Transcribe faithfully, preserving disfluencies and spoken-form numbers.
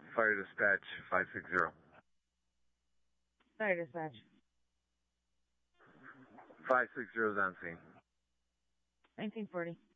Fire dispatch five six zero. Fire dispatch. five six zero is on scene. nineteen forty.